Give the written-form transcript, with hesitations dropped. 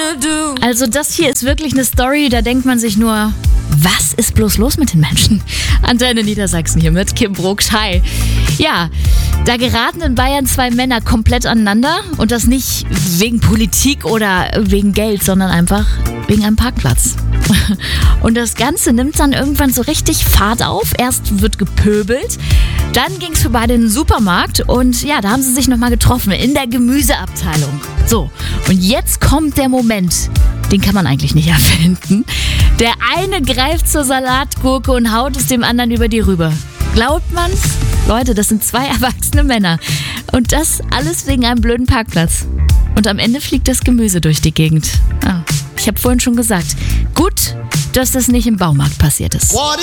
Also das hier ist wirklich eine Story, da denkt man sich nur, was ist bloß los mit den Menschen? Antenne Niedersachsen hier mit Kim Brugsch. Hi. Ja, da geraten in Bayern zwei Männer komplett aneinander und das nicht wegen Politik oder wegen Geld, sondern einfach wegen einem Parkplatz. Und das Ganze nimmt dann irgendwann so richtig Fahrt auf. Erst wird gepöbelt, dann ging es für beide in den Supermarkt und ja, da haben sie sich nochmal getroffen in der Gemüseabteilung. So, und jetzt kommt der Moment, den kann man eigentlich nicht erfinden. Der eine greift zur Salatgurke und haut es dem anderen über die Rübe. Glaubt man's? Leute, das sind zwei erwachsene Männer. Und das alles wegen einem blöden Parkplatz. Und am Ende fliegt das Gemüse durch die Gegend. Ich habe vorhin schon gesagt, gut, dass das nicht im Baumarkt passiert ist.